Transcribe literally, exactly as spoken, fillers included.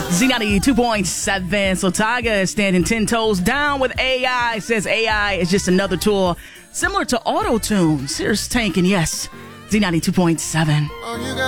Z ninety-two point seven. So Tyga is standing ten toes down with A I. Says A I is just another tool similar to auto-tune. Serious Tank and yes, Z ninety-two point seven.